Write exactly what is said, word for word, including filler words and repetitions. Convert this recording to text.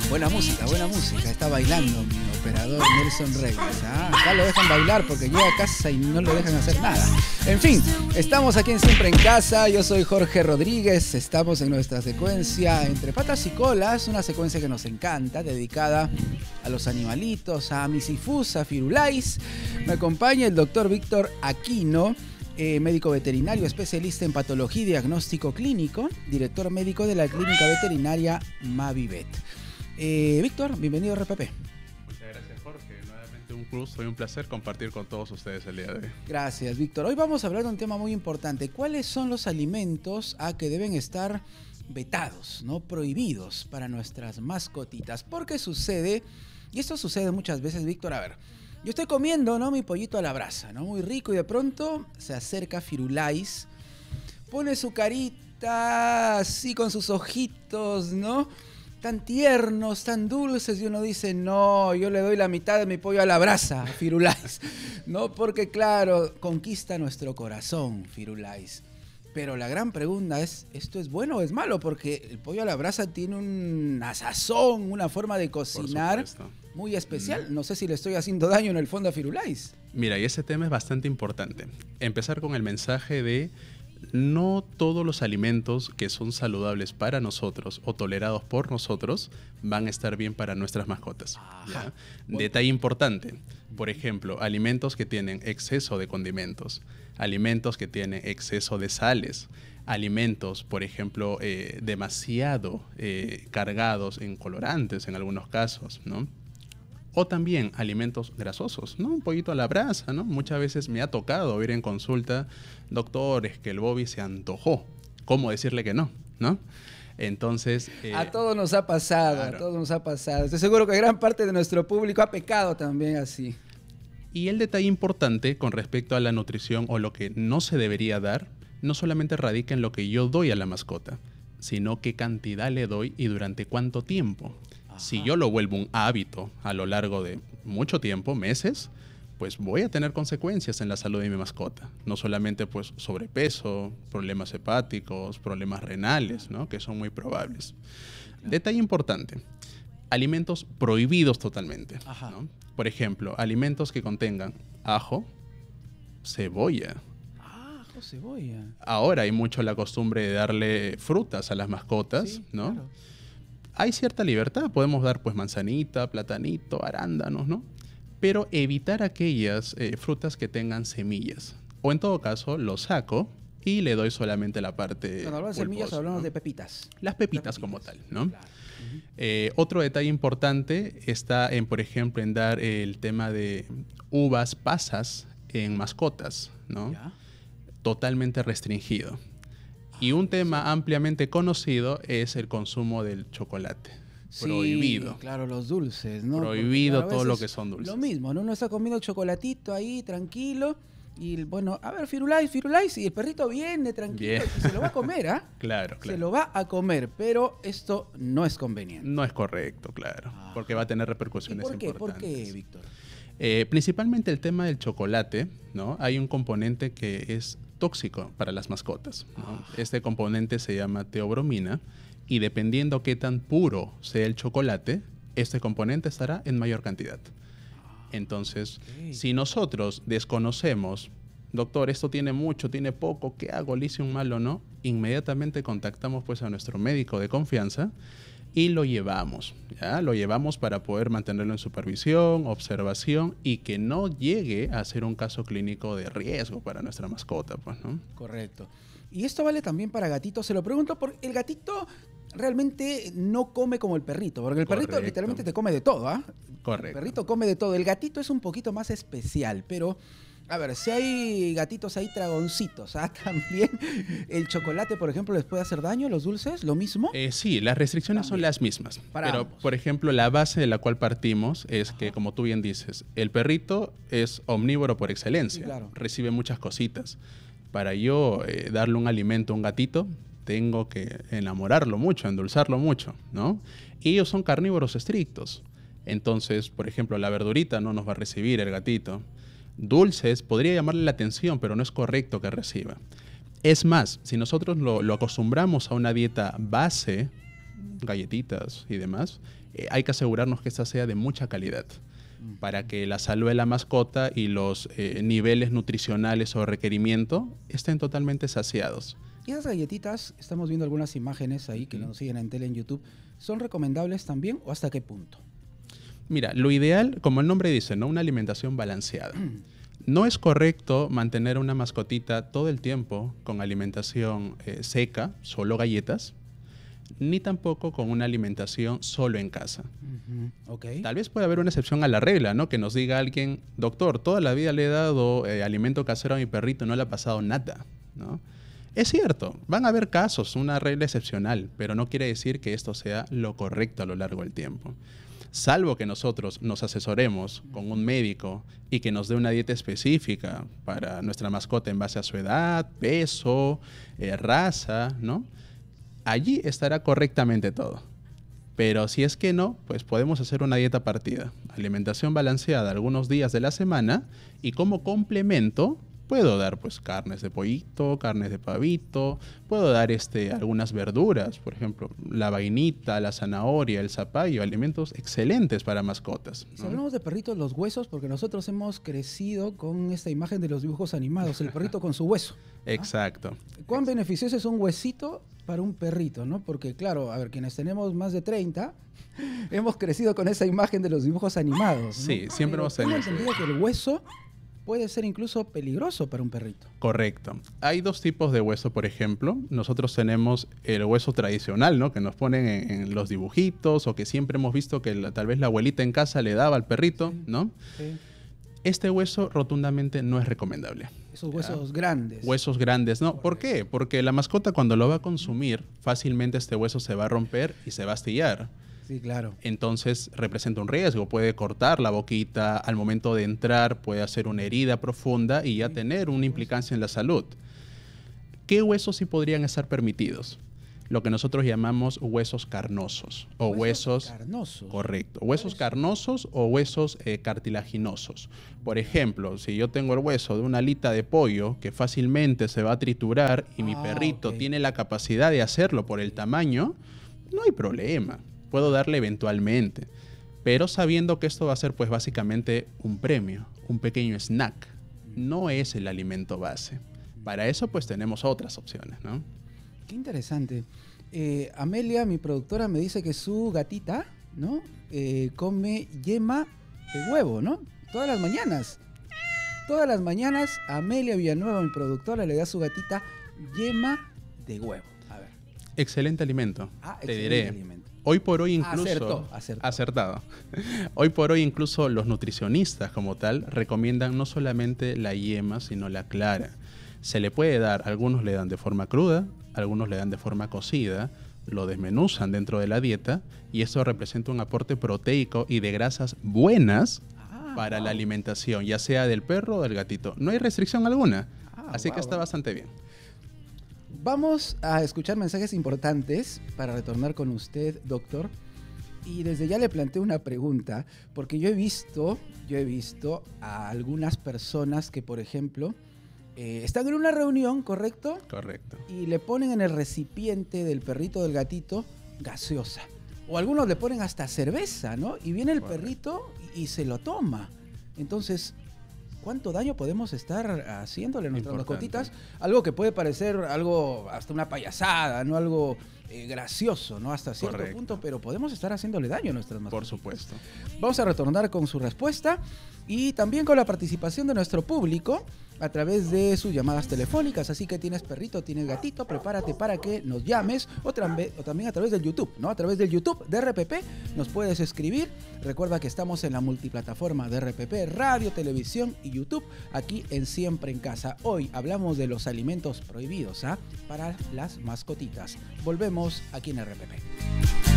Buena música, buena música. Está bailando mi operador Nelson Reyes. ¿Ah? Acá lo dejan bailar porque llega a casa y no lo dejan hacer nada. En fin, estamos aquí en Siempre en Casa. Yo soy Jorge Rodríguez. Estamos en nuestra secuencia Entre Patas y Colas, una secuencia que nos encanta, dedicada a los animalitos, a Misifus, a Firulais. Me acompaña el doctor Víctor Aquino, Eh, médico veterinario, especialista en patología y diagnóstico clínico, director médico de la clínica veterinaria Mavivet. Eh, Víctor, bienvenido a R P P. Muchas gracias, Jorge. Nuevamente un gusto y un placer compartir con todos ustedes el día de hoy. Gracias, Víctor. Hoy vamos a hablar de un tema muy importante. ¿Cuáles son los alimentos a que deben estar vetados, no prohibidos para nuestras mascotitas? Porque sucede, y esto sucede muchas veces, Víctor, a ver, yo estoy comiendo, ¿no?, mi pollito a la brasa, ¿no?, muy rico, y de pronto se acerca Firulais, pone su carita así con sus ojitos, ¿no?, tan tiernos, tan dulces, y uno dice, no, yo le doy la mitad de mi pollo a la brasa a Firulais, ¿no? Porque claro, conquista nuestro corazón Firulais. Pero la gran pregunta es, ¿esto es bueno o es malo? Porque el pollo a la brasa tiene una sazón, una forma de cocinar muy especial. No sé si le estoy haciendo daño en el fondo a Firulais. Mira, y ese tema es bastante importante. Empezar con el mensaje de no todos los alimentos que son saludables para nosotros o tolerados por nosotros van a estar bien para nuestras mascotas. ¿Ya? Bueno. Detalle importante. Por ejemplo, alimentos que tienen exceso de condimentos, alimentos que tienen exceso de sales, alimentos, por ejemplo, eh, demasiado eh, cargados en colorantes en algunos casos, ¿no? O también alimentos grasosos, ¿no? Un poquito a la brasa, ¿no? Muchas veces me ha tocado ir en consulta, doctor, es que el Bobby se antojó. ¿Cómo decirle que no? ¿No? Entonces... Eh, a todos nos ha pasado, claro. a todos nos ha pasado. Estoy seguro que gran parte de nuestro público ha pecado también así. Y el detalle importante con respecto a la nutrición o lo que no se debería dar, no solamente radica en lo que yo doy a la mascota, sino qué cantidad le doy y durante cuánto tiempo. Ajá. Si yo lo vuelvo un hábito a lo largo de mucho tiempo, meses, pues voy a tener consecuencias en la salud de mi mascota. No solamente pues sobrepeso, problemas hepáticos, problemas renales, ¿no?, que son muy probables. Detalle importante, alimentos prohibidos totalmente, ¿no? Por ejemplo, alimentos que contengan ajo, cebolla. Ah, ajo, cebolla. Ahora hay mucho la costumbre de darle frutas a las mascotas, sí, ¿no? Claro. Hay cierta libertad, podemos dar pues manzanita, platanito, arándanos, ¿no? Pero evitar aquellas eh, frutas que tengan semillas. O en todo caso, lo saco y le doy solamente la parte Cuando hablamos de semillas, hablamos, ¿no?, de pepitas. Las pepitas, Las pepitas como tal, ¿no? Claro. Uh-huh. eh, otro detalle importante está en, por ejemplo, en dar el tema de uvas pasas en mascotas, ¿no? ¿Ya? Totalmente restringido. Y un tema ampliamente conocido es el consumo del chocolate. Sí, prohibido. Claro, los dulces, ¿no? Prohibido, porque, claro, todo lo que son dulces. Lo mismo, ¿no? Uno está comiendo chocolatito ahí, tranquilo, y bueno, a ver, Firulais, Firulais, y el perrito viene tranquilo, bien. Y se lo va a comer, ¿ah? ¿eh? Claro, claro. Se lo va a comer, pero esto no es conveniente. No es correcto, claro, ah. porque va a tener repercusiones ¿Y por qué? importantes. ¿Por qué, Víctor? Eh, principalmente el tema del chocolate, ¿no? Hay un componente que es tóxico para las mascotas, ¿no? Ah. Este componente se llama teobromina, y dependiendo qué tan puro sea el chocolate, este componente estará en mayor cantidad. Entonces, okay. si nosotros desconocemos, doctor, esto tiene mucho, tiene poco, ¿qué hago? ¿Le hice un mal o no? Inmediatamente contactamos pues a nuestro médico de confianza y lo llevamos, ¿ya? Lo llevamos para poder mantenerlo en supervisión, observación y que no llegue a ser un caso clínico de riesgo para nuestra mascota, pues, ¿no? Correcto. Y esto vale también para gatitos. Se lo pregunto porque el gatito realmente no come como el perrito, porque el Correcto. perrito literalmente te come de todo, ¿ah? ¿eh? Correcto. El perrito come de todo. El gatito es un poquito más especial, pero a ver, si hay gatitos ahí tragoncitos, ¿ah? También el chocolate, por ejemplo, ¿les puede hacer daño? ¿Los dulces? ¿Lo mismo? Eh, sí, las restricciones también son las mismas. Para pero, ambos. Por ejemplo, la base de la cual partimos es Ajá. que, como tú bien dices, el perrito es omnívoro por excelencia. Sí, claro. Recibe muchas cositas. Para yo eh, darle un alimento a un gatito, tengo que enamorarlo mucho, endulzarlo mucho, ¿no? Y ellos son carnívoros estrictos. Entonces, por ejemplo, la verdurita no nos va a recibir el gatito. Dulces podría llamarle la atención, pero no es correcto que reciba. Es más, si nosotros lo, lo acostumbramos a una dieta base, galletitas y demás, eh, hay que asegurarnos que esta sea de mucha calidad para que la salud de la mascota y los eh, niveles nutricionales o requerimiento estén totalmente saciados. Y esas galletitas, estamos viendo algunas imágenes ahí que nos siguen en tele, en YouTube, ¿son recomendables también o hasta qué punto? Mira, lo ideal, como el nombre dice, ¿no? Una alimentación balanceada. No es correcto mantener una mascotita todo el tiempo con alimentación eh, seca, solo galletas, ni tampoco con una alimentación solo en casa. Uh-huh. Okay. Tal vez pueda haber una excepción a la regla, ¿no? Que nos diga alguien, doctor, toda la vida le he dado eh, alimento casero a mi perrito y no le ha pasado nada, ¿no? Es cierto, van a haber casos, una regla excepcional, pero no quiere decir que esto sea lo correcto a lo largo del tiempo. Salvo que nosotros nos asesoremos con un médico y que nos dé una dieta específica para nuestra mascota en base a su edad, peso, eh, raza, ¿no? Allí estará correctamente todo. Pero si es que no, pues podemos hacer una dieta partida. Alimentación balanceada algunos días de la semana y como complemento puedo dar pues carnes de pollito, carnes de pavito, puedo dar este, algunas verduras, por ejemplo, la vainita, la zanahoria, el zapallo, alimentos excelentes para mascotas, ¿no? Si hablamos de perritos, los huesos, porque nosotros hemos crecido con esta imagen de los dibujos animados, el perrito con su hueso. ¿Ah? Exacto. ¿Cuán beneficioso es un huesito para un perrito, no? Porque claro, a ver, quienes tenemos más de treinta, hemos crecido con esa imagen de los dibujos animados, ¿no? Sí, siempre Pero hemos tenido. tengo entendido que el hueso puede ser incluso peligroso para un perrito. Correcto. Hay dos tipos de hueso, por ejemplo. Nosotros tenemos el hueso tradicional, ¿no? Que nos ponen en, en los dibujitos o que siempre hemos visto que la, tal vez la abuelita en casa le daba al perrito, Sí. ¿no? Sí. Este hueso rotundamente no es recomendable. Esos huesos grandes. Huesos grandes, ¿no? ¿Por Correcto. qué? Porque la mascota cuando lo va a consumir, fácilmente este hueso se va a romper y se va a astillar. Sí, claro. Entonces representa un riesgo, puede cortar la boquita, al momento de entrar puede hacer una herida profunda y ya tener una implicancia en la salud. ¿Qué huesos sí podrían estar permitidos? Lo que nosotros llamamos huesos carnosos o huesos... carnosos. Correcto. Huesos carnosos o huesos eh, cartilaginosos. Por ejemplo, si yo tengo el hueso de una alita de pollo que fácilmente se va a triturar y mi Ah, perrito ok. tiene la capacidad de hacerlo por el tamaño, no hay problema. Puedo darle eventualmente, pero sabiendo que esto va a ser pues básicamente un premio, un pequeño snack. No es el alimento base. Para eso pues tenemos otras opciones, ¿no? Qué interesante. Eh, Amelia, mi productora, me dice que su gatita, ¿no? Eh, come yema de huevo, ¿no? Todas las mañanas. Todas las mañanas, Amelia Villanueva, mi productora, le da a su gatita yema de huevo. A ver. Excelente alimento, Ah, te excelente diré. alimento. Hoy por hoy incluso... Acertó, acertó. Acertado. Hoy por hoy incluso los nutricionistas como tal recomiendan no solamente la yema, sino la clara. Se le puede dar, algunos le dan de forma cruda, algunos le dan de forma cocida, lo desmenuzan dentro de la dieta y eso representa un aporte proteico y de grasas buenas Ah, para wow. la alimentación, ya sea del perro o del gatito. No hay restricción alguna, Ah, así wow, que está wow. bastante bien. Vamos a escuchar mensajes importantes para retornar con usted, doctor. Y desde ya le planteo una pregunta, porque yo he visto, yo he visto a algunas personas que, por ejemplo, eh, están en una reunión, ¿correcto? Correcto. Y le ponen en el recipiente del perrito o del gatito gaseosa. O algunos le ponen hasta cerveza, ¿no? Y viene el Correcto. perrito y, y se lo toma. Entonces, ¿cuánto daño podemos estar haciéndole a nuestras Importante. mascotitas? Algo que puede parecer algo, hasta una payasada, ¿no? Algo eh, gracioso, ¿no? Hasta cierto Correcto. punto, pero podemos estar haciéndole daño a nuestras Por mascotas. supuesto. Vamos a retornar con su respuesta y también con la participación de nuestro público a través de sus llamadas telefónicas. Así que tienes perrito, tienes gatito, prepárate para que nos llames o, trambe- o también a través del YouTube, ¿no? A través del YouTube de R P P nos puedes escribir. Recuerda que estamos en la multiplataforma de R P P, radio, televisión y YouTube, aquí en Siempre en Casa. Hoy hablamos de los alimentos prohibidos, ¿ah? Para las mascotitas. Volvemos aquí en R P P.